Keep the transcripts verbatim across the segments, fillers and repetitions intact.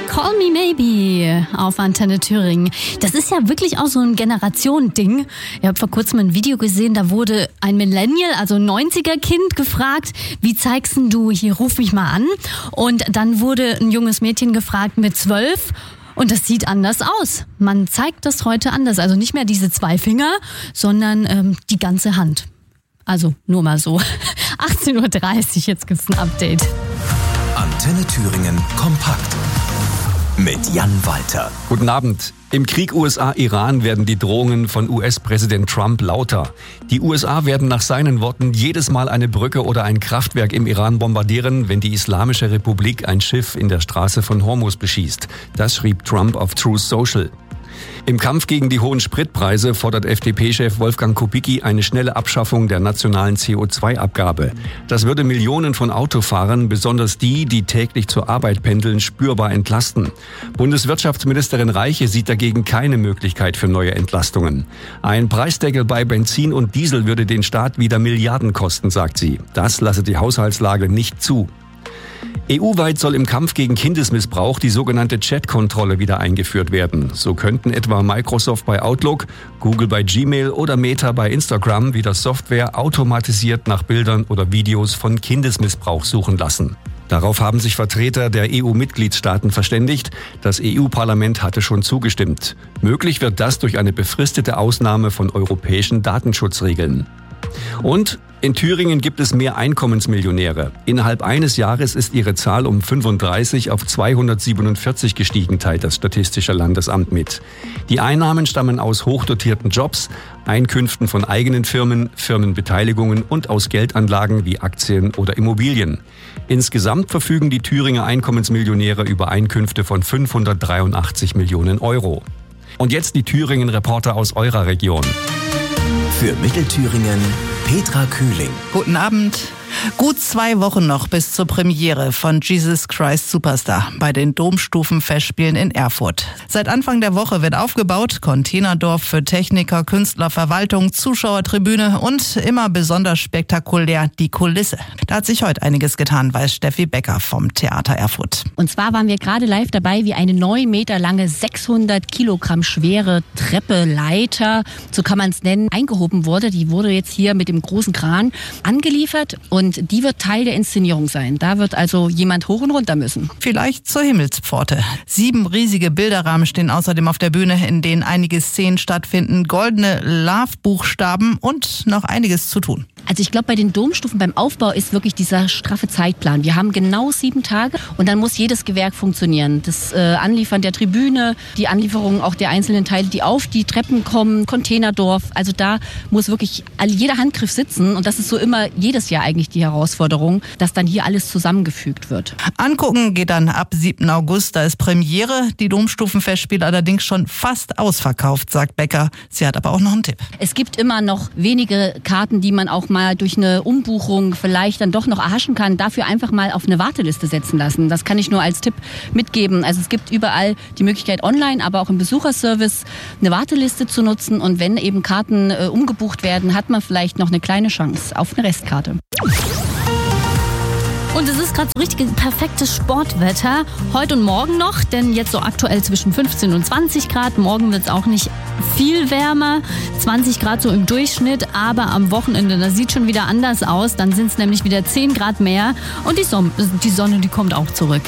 Call Me Maybe auf Antenne Thüringen. Das ist ja wirklich auch so ein Generation-Ding. Ich habe vor kurzem ein Video gesehen, da wurde ein Millennial, also ein neunziger-Kind gefragt, wie zeigst denn du, hier ruf mich mal an. Und dann wurde ein junges Mädchen gefragt mit zwölf. Und das sieht anders aus. Man zeigt das heute anders. Also nicht mehr diese zwei Finger, sondern ähm, die ganze Hand. Also nur mal so. achtzehn Uhr dreißig, jetzt gibt's ein Update. Antenne Thüringen kompakt mit Jan Walter. Guten Abend. Im Krieg U S A-Iran werden die Drohungen von U S-Präsident Trump lauter. Die U S A werden nach seinen Worten jedes Mal eine Brücke oder ein Kraftwerk im Iran bombardieren, wenn die Islamische Republik ein Schiff in der Straße von Hormuz beschießt. Das schrieb Trump auf Truth Social. Im Kampf gegen die hohen Spritpreise fordert F D P-Chef Wolfgang Kubicki eine schnelle Abschaffung der nationalen C O zwei Abgabe. Das würde Millionen von Autofahrern, besonders die, die täglich zur Arbeit pendeln, spürbar entlasten. Bundeswirtschaftsministerin Reiche sieht dagegen keine Möglichkeit für neue Entlastungen. Ein Preisdeckel bei Benzin und Diesel würde den Staat wieder Milliarden kosten, sagt sie. Das lasse die Haushaltslage nicht zu. E U-weit soll im Kampf gegen Kindesmissbrauch die sogenannte Chat-Kontrolle wieder eingeführt werden. So könnten etwa Microsoft bei Outlook, Google bei Gmail oder Meta bei Instagram wieder Software automatisiert nach Bildern oder Videos von Kindesmissbrauch suchen lassen. Darauf haben sich Vertreter der E U-Mitgliedstaaten verständigt. Das E U-Parlament hatte schon zugestimmt. Möglich wird das durch eine befristete Ausnahme von europäischen Datenschutzregeln. Und in Thüringen gibt es mehr Einkommensmillionäre. Innerhalb eines Jahres ist ihre Zahl um fünfunddreißig auf zweihundertsiebenundvierzig gestiegen, teilt das Statistische Landesamt mit. Die Einnahmen stammen aus hochdotierten Jobs, Einkünften von eigenen Firmen, Firmenbeteiligungen und aus Geldanlagen wie Aktien oder Immobilien. Insgesamt verfügen die Thüringer Einkommensmillionäre über Einkünfte von fünfhundertdreiundachtzig Millionen Euro. Und jetzt die Thüringen-Reporter aus eurer Region. Für Mittelthüringen Petra Kühling. Guten Abend. Gut zwei Wochen noch bis zur Premiere von Jesus Christ Superstar bei den Domstufenfestspielen in Erfurt. Seit Anfang der Woche wird aufgebaut. Containerdorf für Techniker, Künstler, Verwaltung, Zuschauertribüne und immer besonders spektakulär die Kulisse. Da hat sich heute einiges getan, weiß Steffi Becker vom Theater Erfurt. Und zwar waren wir gerade live dabei, wie eine neun Meter lange, sechshundert Kilogramm schwere Treppe, Leiter, so kann man es nennen, eingehoben wurde. Die wurde jetzt hier mit dem großen Kran angeliefert. Und Und die wird Teil der Inszenierung sein. Da wird also jemand hoch und runter müssen. Vielleicht zur Himmelspforte. Sieben riesige Bilderrahmen stehen außerdem auf der Bühne, in denen einige Szenen stattfinden. Goldene Love-Buchstaben und noch einiges zu tun. Also ich glaube, bei den Domstufen beim Aufbau ist wirklich dieser straffe Zeitplan. Wir haben genau sieben Tage und dann muss jedes Gewerk funktionieren. Das äh, Anliefern der Tribüne, die Anlieferung auch der einzelnen Teile, die auf die Treppen kommen, Containerdorf. Also da muss wirklich jeder Handgriff sitzen und das ist so immer jedes Jahr eigentlich die Herausforderung, dass dann hier alles zusammengefügt wird. Angucken geht dann ab siebten August, da ist Premiere. Die Domstufenfestspiele allerdings schon fast ausverkauft, sagt Becker. Sie hat aber auch noch einen Tipp. Es gibt immer noch wenige Karten, die man auch mal durch eine Umbuchung vielleicht dann doch noch erhaschen kann, dafür einfach mal auf eine Warteliste setzen lassen. Das kann ich nur als Tipp mitgeben. Also es gibt überall die Möglichkeit online, aber auch im Besucherservice eine Warteliste zu nutzen und wenn eben Karten äh, umgebucht werden, hat man vielleicht noch eine kleine Chance auf eine Restkarte. Und es ist gerade so richtig perfektes Sportwetter. Heute und morgen noch, denn jetzt so aktuell zwischen fünfzehn und zwanzig Grad. Morgen wird es auch nicht viel wärmer, zwanzig Grad so im Durchschnitt. Aber am Wochenende, das sieht schon wieder anders aus. Dann sind es nämlich wieder zehn Grad mehr. Und die Sonne, die Sonne, die kommt auch zurück.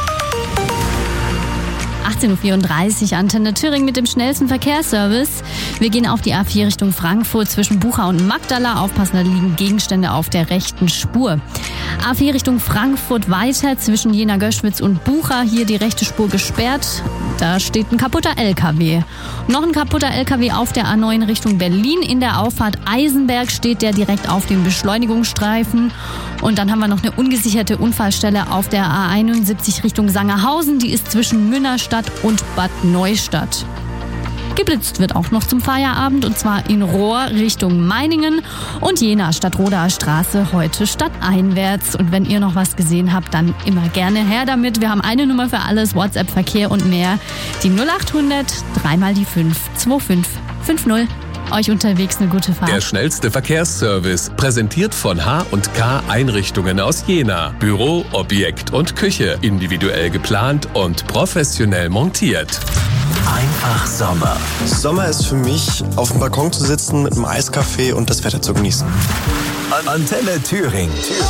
achtzehn Uhr vierunddreißig, Antenne Thüringen mit dem schnellsten Verkehrsservice. Wir gehen auf die A vier Richtung Frankfurt zwischen Bucha und Magdala. Aufpassen, da liegen Gegenstände auf der rechten Spur. A vier Richtung Frankfurt weiter zwischen Jena-Göschwitz und Bucha. Hier die rechte Spur gesperrt. Da steht ein kaputter L K W. Noch ein kaputter L K W auf der A neun Richtung Berlin. In der Auffahrt Eisenberg steht der direkt auf dem Beschleunigungsstreifen. Und dann haben wir noch eine ungesicherte Unfallstelle auf der A einundsiebzig Richtung Sangerhausen. Die ist zwischen Münnerstadt und Bad Neustadt. Geblitzt wird auch noch zum Feierabend und zwar in Rohr Richtung Meiningen und Jena Stadtrodaer Straße heute stadteinwärts. Und wenn ihr noch was gesehen habt, dann immer gerne her damit. Wir haben eine Nummer für alles, WhatsApp, Verkehr und mehr. Die null achthundert, dreimal die fünf, zwei fünf fünf null. Euch unterwegs eine gute Fahrt. Der schnellste Verkehrsservice, präsentiert von H und K Einrichtungen aus Jena. Büro, Objekt und Küche, individuell geplant und professionell montiert. Einfach Sommer. Sommer ist für mich, auf dem Balkon zu sitzen mit einem Eiskaffee und das Wetter zu genießen. Antenne Thüringen.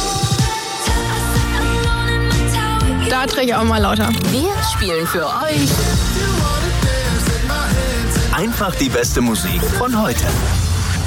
Da drehe ich auch mal lauter. Wir spielen für euch Einfach die beste Musik von heute.